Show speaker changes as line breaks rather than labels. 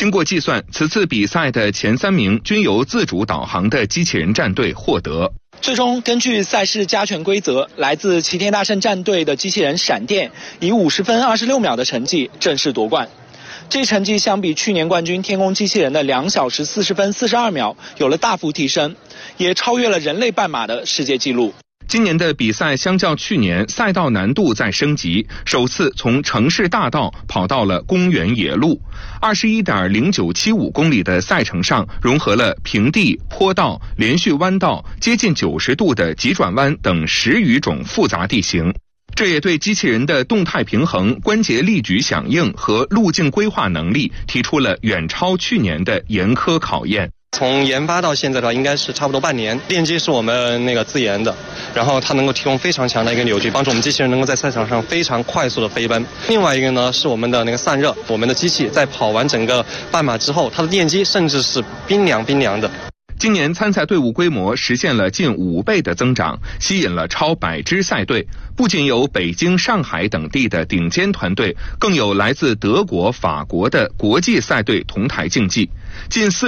经过计算，此次比赛的前3名均由自主导航的机器人战队获得。
最终，根据赛事加权规则，来自齐天大圣战队的机器人闪电以50分26秒的成绩正式夺冠。这成绩相比去年冠军天宫机器人的2小时40分42秒有了大幅提升，也超越了人类半马的世界纪录。
今年的比赛相较去年，赛道难度在升级，首次从城市大道跑到了公园野路。21.0975公里的赛程上，融合了平地、坡道、连续弯道、接近90度的急转弯等10余种复杂地形。这也对机器人的动态平衡、关节力矩响应和路径规划能力提出了远超去年的严苛考验。
从研发到现在的话，应该是差不多半年。电机是我们自研的，然后它能够提供非常强的一个扭矩，帮助我们机器人能够在赛场上非常快速的飞奔。另外一个呢是我们的散热，我们的机器在跑完整个半马之后，它的电机甚至是冰凉的。
今年参赛队伍规模实现了近5倍的增长，吸引了超100支赛队，不仅有北京、上海等地的顶尖团队，更有来自德国、法国的国际赛队同台竞技。近